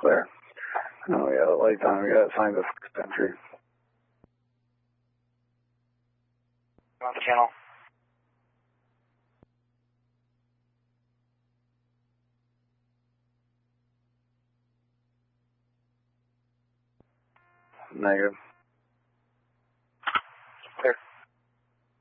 clear. Oh, we got a light on. We got signs of entry. On the channel. Negative.